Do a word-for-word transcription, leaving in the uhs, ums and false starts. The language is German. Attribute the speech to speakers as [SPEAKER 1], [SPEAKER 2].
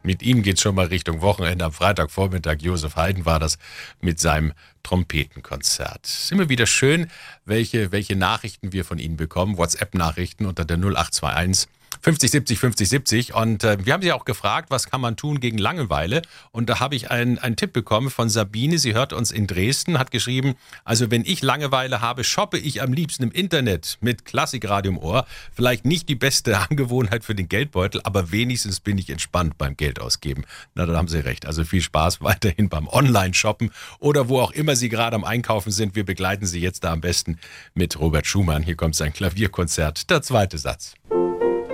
[SPEAKER 1] Mit ihm geht's schon mal Richtung Wochenende. Am Freitagvormittag, Josef Haydn war das mit seinem Trompetenkonzert. Ist immer wieder schön, welche, welche Nachrichten wir von Ihnen bekommen. WhatsApp-Nachrichten unter der null acht zwei eins fünfzig siebzig fünfzig siebzig. Und äh, wir haben Sie auch gefragt, was kann man tun gegen Langeweile? Und da habe ich einen, einen Tipp bekommen von Sabine. Sie hört uns in Dresden, hat geschrieben, also wenn ich Langeweile habe, shoppe ich am liebsten im Internet mit Klassikradio im Ohr. Vielleicht nicht die beste Angewohnheit für den Geldbeutel, aber wenigstens bin ich entspannt beim Geld ausgeben. Na, dann haben Sie recht. Also viel Spaß weiterhin beim Online-Shoppen oder wo auch immer Sie gerade am Einkaufen sind. Wir begleiten Sie jetzt da am besten mit Robert Schumann. Hier kommt sein Klavierkonzert, der zweite Satz.